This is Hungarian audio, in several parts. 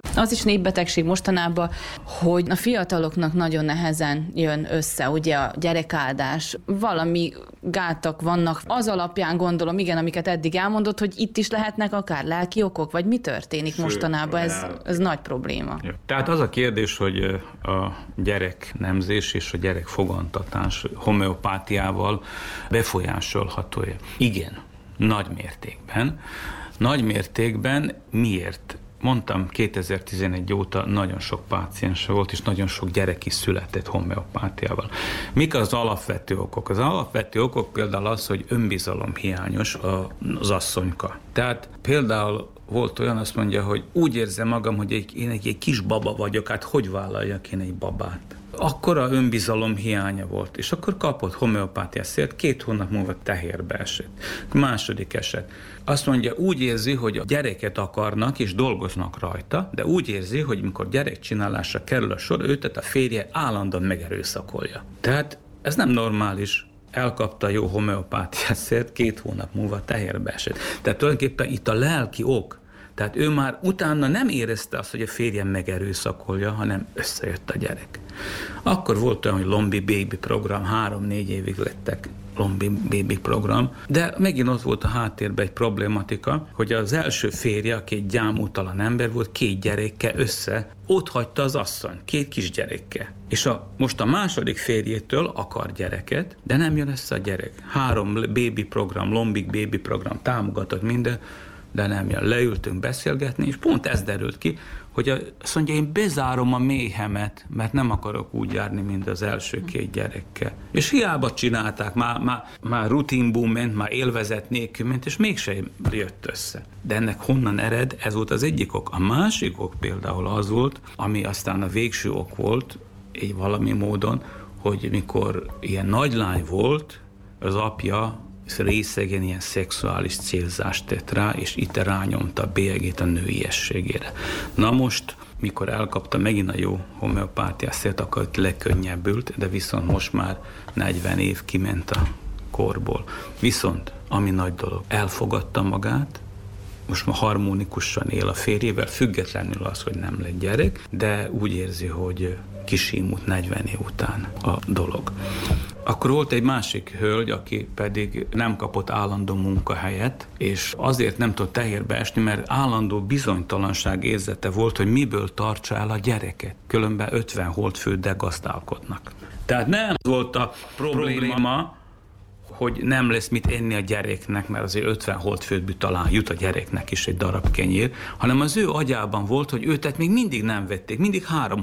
Az is népbetegség mostanában, hogy a fiataloknak nagyon nehezen jön össze, ugye a gyerekáldás, valami gátak vannak. Az alapján gondolom, igen, amiket eddig elmondott, hogy itt is lehetnek akár lelki okok, vagy mi történik mostanában, ez nagy probléma. Ja. Tehát az a kérdés, hogy a gyereknemzés és a gyerekfogantatás homeopátiával befolyásolható-e? Igen, nagy mértékben. Nagy mértékben miért? Mondtam, 2011 óta nagyon sok páciens volt, és nagyon sok gyerek is született homeopátiával. Mik az alapvető okok? Az alapvető okok például az, hogy önbizalomhiányos az asszonyka. Tehát például volt olyan, azt mondja, hogy úgy érzem magam, hogy én egy kis baba vagyok, hát hogy vállaljak én egy babát? Akkora önbizalom hiánya volt, és akkor kapott homeopátiás szert, 2 hónap múlva tehérbe esett. Második eset. Azt mondja, úgy érzi, hogy a gyereket akarnak, és dolgoznak rajta, de úgy érzi, hogy mikor gyerekcsinálásra kerül a sor, őt a férje állandóan megerőszakolja. Tehát ez nem normális. Elkapta jó homeopátiás szert, 2 hónap múlva tehérbe esett. Tehát tulajdonképpen itt a lelki ok. Tehát ő már utána nem érezte azt, hogy a férjem megerőszakolja, hanem összejött a gyerek. Akkor volt olyan, hogy Lombi Baby program, 3-4 évig lettek Lombi Baby program, de megint ott volt a háttérben egy problématika, hogy az első férje, aki egy gyámútalan ember volt, 2 gyerekkel ott hagyta az asszony, 2 kisgyerekkel. És most a második férjétől akar gyereket, de nem jön össze a gyerek. 3 baby program, Lombik Baby program támogatott minden, de nem jön. Leültünk beszélgetni, és pont ez derült ki, hogy azt mondja, én bezárom a méhemet, mert nem akarok úgy járni, mint az első 2 gyerekkel. És hiába csinálták, már rutinból ment, már élvezet nélkül ment, és mégsem jött össze. De ennek honnan ered? Ez volt az egyik ok. A másik ok például az volt, ami aztán a végső ok volt, így valami módon, hogy mikor ilyen nagylány volt, az apja részegen ilyen szexuális célzást tett rá, és itt rányomta a bélyegét a nőiességére. Na most, mikor elkapta megint a jó homeopátiás szert, akkor lekönnyebbült, de viszont most már 40 év kiment a korból. Viszont, ami nagy dolog, elfogadta magát, most már harmonikusan él a férjével, függetlenül az, hogy nem lett gyerek, de úgy érzi, hogy kisimult 40 év után a dolog. Akkor volt egy másik hölgy, aki pedig nem kapott állandó munkahelyet, és azért nem tudott tehérbe esni, mert állandó bizonytalanság érzete volt, hogy miből tartsa el a gyereket. Különben 50 holdfőddel gazdálkodnak. Tehát nem volt a probléma, hogy nem lesz mit enni a gyereknek, mert azért 50 holdföldből talán jut a gyereknek is egy darab kenyér, hanem az ő agyában volt, hogy őt még mindig nem vették, mindig 3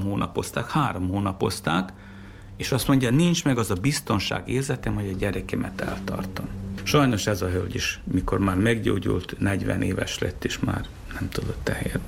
hónapozták, és azt mondja, nincs meg az a biztonság érzetem, hogy a gyerekemet eltartom. Sajnos ez a hölgy is, mikor már meggyógyult, 40 éves lett, és már nem tudott tehérbe